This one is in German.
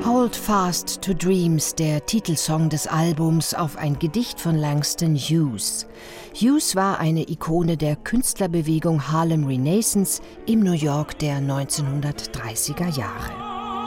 Hold Fast to Dreams, der Titelsong des Albums, auf ein Gedicht von Langston Hughes. Hughes war eine Ikone der Künstlerbewegung Harlem Renaissance im New York der 1930er Jahre.